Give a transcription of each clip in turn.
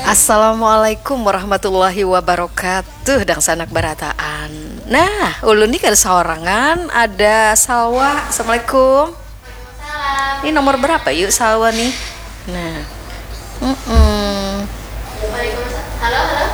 Assalamualaikum warahmatullahi wabarakatuh. Dang sanak barataan. Nah, ulun nih kada seorangan, ada Salwa. Assalamualaikum. Ini nomor berapa yuk Salwa nih? Nah. Halo, halo.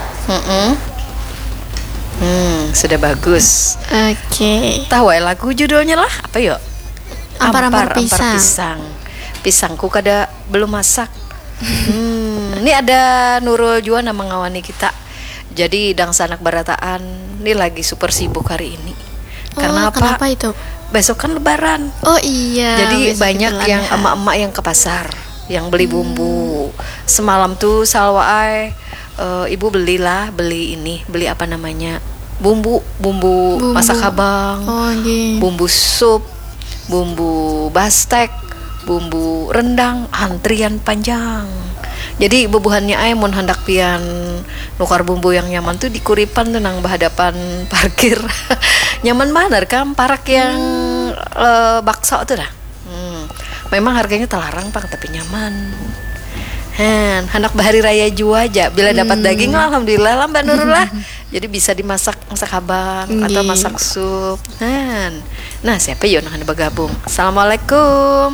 Sudah bagus. Oke. Tahu ya lagu judulnya lah apa yuk? Ampar-ampar Ampar pisang. Pisangku kada belum masak. Ini ada Nurul Juwana mengawani kita. Jadi dang sanak barataan ini lagi super sibuk hari ini. Karena apa? Kenapa itu? Besok kan lebaran. Oh iya. Jadi banyak yang emak-emak yang ke pasar, yang beli bumbu. Semalam tuh Salwa ibu beli apa namanya? Bumbu masak abang. Oh iya. Bumbu sup, bumbu bastek, bumbu rendang, antrian panjang. Jadi bebuhannya mun hendak pian nukar bumbu yang nyaman tuh di Kuripan tenang berhadapan parkir. Nyaman bener kan parak yang bakso tuh dah. Memang harganya terlarang Pang tapi nyaman. Hendak bahari raya jua aja bila dapat daging alhamdulillah lah Mbak Nurul lah. Jadi bisa dimasak abang atau masak sup. Nah, siapa yo nang bergabung? Assalamualaikum.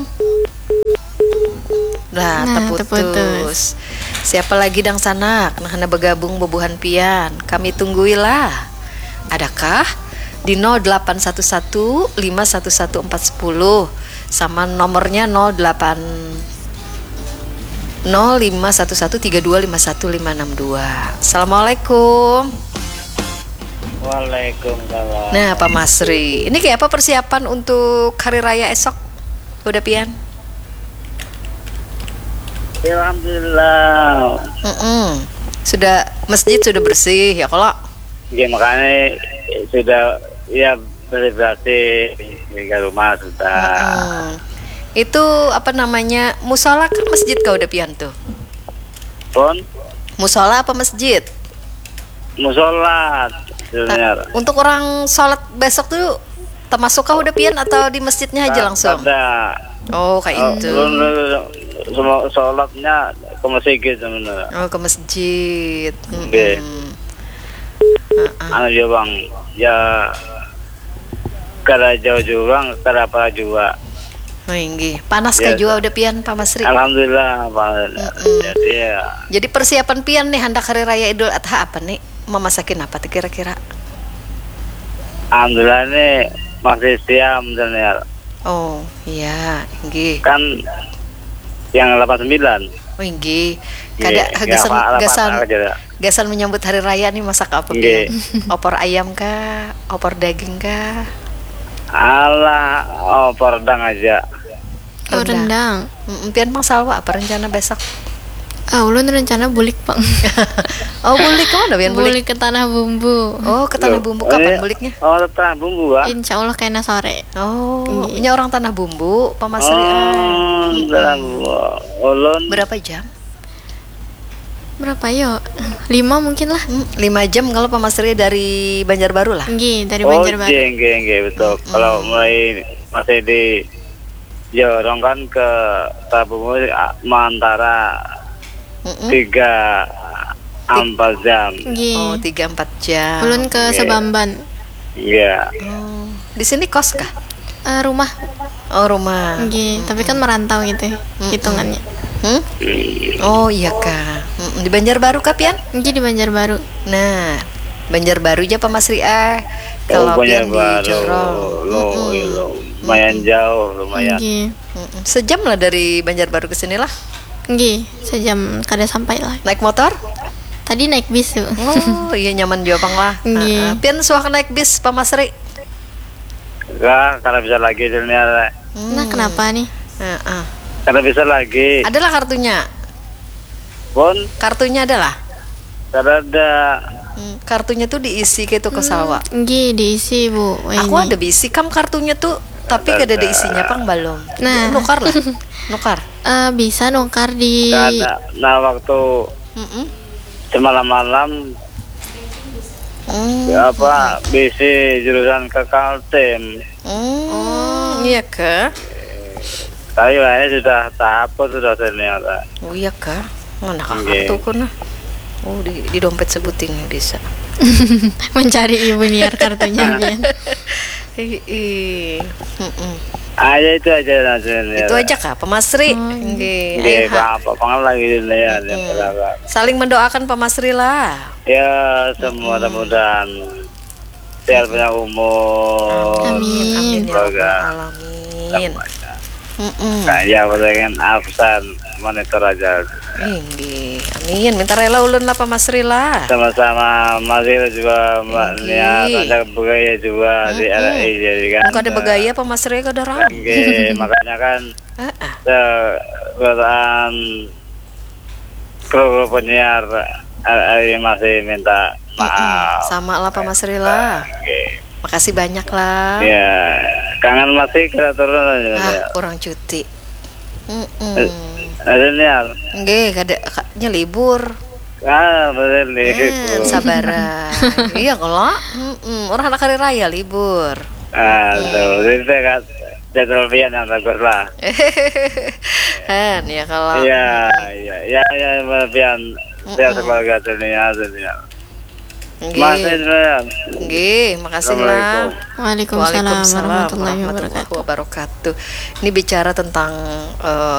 Nah, terputus. Siapa lagi dang sanak nah bergabung bebuhan pian? Kami tungguilah. Adakah di 0811 511 410 sama nomornya 051132515562. Assalamualaikum. Waalaikumsalam. Nah, Pak Masri, ini kayak apa persiapan untuk hari raya esok? Udah pian? Alhamdulillah. Sudah masjid sudah bersih ya kalau? Ya makanya sudah ya bersih di rumah sudah. Itu apa namanya musola ke masjid kau udah pian tuh? Pon? Musola apa masjid? Musola. Untuk orang sholat besok tuh termasuk kau udah pian atau di masjidnya aja langsung? Ada. Oh kayak itu. Sholatnya ke masjid sebenarnya. Oh ke masjid. Oke. Anu juga bang, ya kada jauh juga, kada apa juga. Oh inggi. Panas kah juga udah pian Pak Masri? Alhamdulillah Pak. Jadi persiapan pian nih hendak hari raya Idul Adha apa nih? Mau masakin apa tuh kira-kira? Alhamdulillah nih masih siam dan ya. Oh iya, inggi. Kan yang 89. Oh inggi. Kada gasan menyambut hari raya nih masak apa pian? Opor ayam kah? Opor daging kah? Alah, opor rendang aja. Oh rendang. Pian Bang Salwa apa rencana besok? Ulun rencana bulik Bang. Oh bulik kemana pian bulik? Bulik ke Tanah Bumbu. Oh ke Tanah Bumbu kapan buliknya? Oh Tanah Bumbu ah? Insya Allah kayaknya sore. Oh ini orang Tanah Bumbu Pak Masri. Tanah Bumbu. Ulun berapa jam? Berapa yo? 5 mungkin lah. 5 jam kalau Pak Masri dari Banjarbaru lah. Nggih, dari Banjarbaru. Iya, betul. Kalau mulai masih di Jorong kan ke Tabungu antara 3-4 jam. Nggih. Oh 3-4 jam. Ulun ke Sebamban. Iya. Oh, di sini kos kah? Rumah. Oh rumah. Nggih, tapi kan merantau gitu hitungannya. Oh iya kak. Di Banjarbaru kah pian? Nggih di Banjarbaru. Nah Banjarbaru aja Pak Masri kalau pian di Jorong. Lumayan jauh, lumayan. Nggih. Sejam lah dari Banjarbaru ke sini lah. Nggih, sejam kada sampai lah. Naik motor? Tadi naik bis tuh. Oh iya nyaman juga Bang lah. Nggih. Pian suka naik bis Pak Masri? Enggak, karena bisa lagi ternyata. Nah kenapa nih? Karena bisa lagi. Adalah kartunya. Pun Kartunya adalah. karena ada. Kartunya tuh diisi gitu ke Salwa. Nggih diisi Bu. Aku ada diisi kam kartunya tuh, tapi gak ada isinya Pang belum. Nah. Nukar lah, nukar. Bisa nukar di. Ada. Nah waktu semalam-malam bisi jurusan ke Kaltim. Iya ke? Tapi kayaknya sudah tahap sudah ternyata. Oh iya kah? Mana kartu kuna? Oh, di dompet sebuting bisa. Mencari ibu niar kartunya Bian. Aja itu aja nanti. Itu aja Kak, Pemasri. Nggih. Iya, Ayo, Ha. apa lagi ya. Saling mendoakan Pemasri lah. Ya, semua mudah-mudahan sehat banyak umur. Amin. Amin ya rabbal Semoga alamin. kayak dengan absen monitor aja. Nggih. Amin. Minta rela ulun lah Pemasri lah. Sama-sama masih juga Mbak Oke. Nia, ada budaya juga di RI jadi kan. Muka ada begaya Pemasri kada ram. Oke, makanya kan Heeh. kebetulan kru penyiar RI masih minta maaf. Sama lah Pemasri lah. Oke. Makasih banyak lah. Ya, kangen masih kita turun aja. Ah, kurang cuti. Ada Nia. Nggih, kadanya libur. Betul nih. Sabaran. Iya kalau orang anak hari raya libur. Tuh, jadi saya kan jadwal pian yang bagus lah. Kan ya kalau Iya, pian saya keluarga dunia. Masih dunia. Nggih, makasih lah. Waalaikumsalam warahmatullahi wabarakatuh. wabarakatuh. Ini bicara tentang